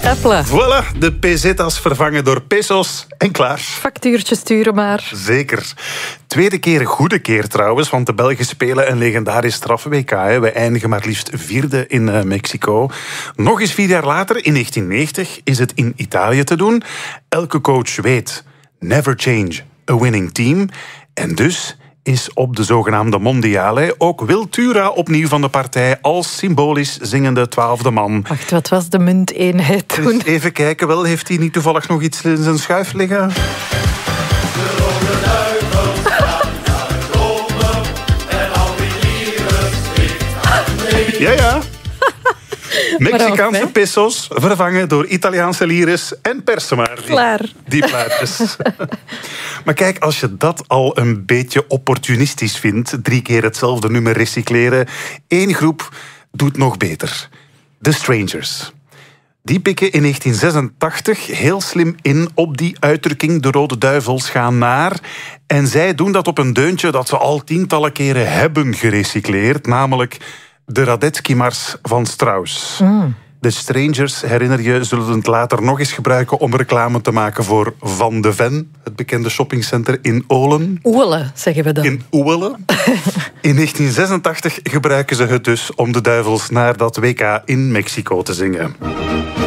Hopla. Voilà, de pesetas vervangen door pesos en klaar. Factuurtje sturen maar. Zeker. Tweede keer een goede keer trouwens, want de Belgen spelen een legendarisch straf-WK. We eindigen maar liefst vierde in Mexico. Nog eens 4 jaar later, in 1990, is het in Italië te doen. Elke coach weet, never change a winning team. En dus is op de zogenaamde Mondiale ook Wil Tura opnieuw van de partij als symbolisch zingende 12e man. Wacht, wat was de munteenheid toen? Dus even kijken, wel, heeft hij niet toevallig nog iets in zijn schuif liggen? De rode duivel staan naar Rome en al die lieren strikt aan de Ja. Mexicaanse pesos vervangen door Italiaanse lires en persen maar. Klaar. Die plaatjes. Maar kijk, als je dat al een beetje opportunistisch vindt, 3 keer hetzelfde nummer recycleren, 1 groep doet nog beter. The Strangers. Die pikken in 1986 heel slim in op die uitdrukking de Rode Duivels gaan naar. En zij doen dat op een deuntje dat ze al tientallen keren hebben gerecycleerd, namelijk de Radetzky-mars van Strauss. De Strangers, herinner je, zullen het later nog eens gebruiken om reclame te maken voor Van de Ven, het bekende shoppingcenter in Olen. Oele, zeggen we dan. In Oelen. In 1986 gebruiken ze het dus om de duivels naar dat WK in Mexico te zingen.